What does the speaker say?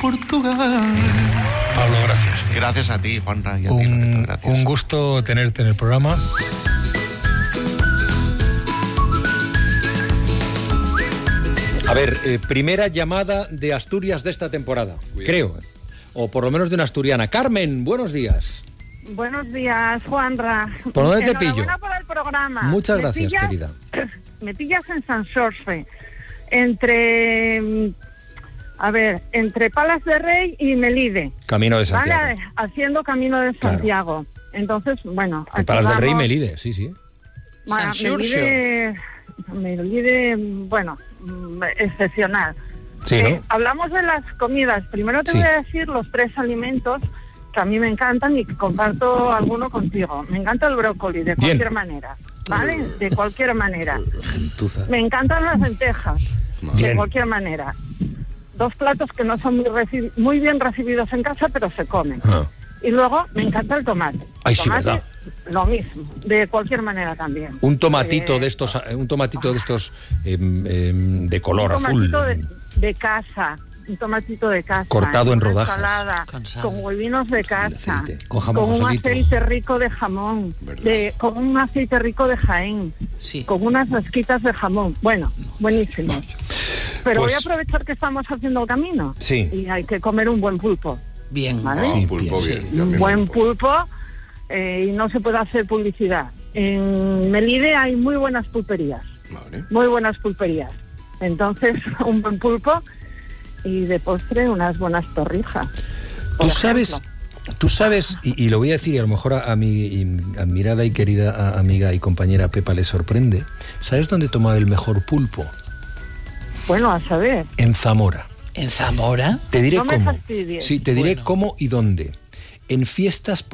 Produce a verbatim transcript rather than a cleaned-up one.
Portugal. Pablo, gracias. Tío. Gracias a ti, Juanra, y a un, ti, Loreto, gracias. Un gusto tenerte en el programa. A ver, eh, primera llamada de Asturias de esta temporada, Cuidado. creo. O por lo menos de una asturiana. Carmen, buenos días. Buenos días, Juanra. ¿Por dónde te pillo? Enhorabuena por el programa. Muchas me gracias, pillas, querida. Me pillas en San Xorxe, entre, a ver, entre Palas de Rey y Melide. Camino de Santiago. Vale, haciendo Camino de Santiago. Claro. Entonces, bueno. En Palas del Rey y Melide, sí, sí. Bueno, Melide, Melide, bueno, excepcional. Sí, ¿no? Eh, hablamos de las comidas. Primero te sí. voy a decir los tres alimentos que a mí me encantan y que comparto alguno contigo. Me encanta el brócoli, de cualquier Bien. manera, ¿vale? De cualquier manera. Me encantan las lentejas, Bien. de cualquier manera. Dos platos que no son muy, reci- muy bien recibidos en casa, pero se comen. Ah. Y luego me encanta el tomate. Ay, tomate, sí, ¿verdad? Lo mismo, de cualquier manera también. Un tomatito eh, de estos, un tomatito de estos eh, eh, de color un azul. De, de casa, un tomatito de casa. Cortado en rodajas. Ensalada, con huevinos de casa, aceite, con, jamón, con un joselito. aceite rico de jamón, de, con un aceite rico de Jaén, sí. con unas rasquitas de jamón. Bueno, buenísimo. Pero pues, voy a aprovechar que estamos haciendo el camino. Sí. Y hay que comer un buen pulpo. Bien, ¿vale? Sí, pulpo, bien, bien. Un buen pulpo eh, y no se puede hacer publicidad. En Melide hay muy buenas pulperías. Vale. Muy buenas pulperías. Entonces, un buen pulpo y de postre unas buenas torrijas. Tú sabes, tú sabes, y, y lo voy a decir, y a lo mejor a, a mi admirada y querida a, amiga y compañera Pepa le sorprende. ¿Sabes dónde he tomado el mejor pulpo? Bueno, a saber. En Zamora. ¿En Zamora? Te diré no cómo. Me fastidies. Sí, te diré bueno. cómo y dónde. En fiestas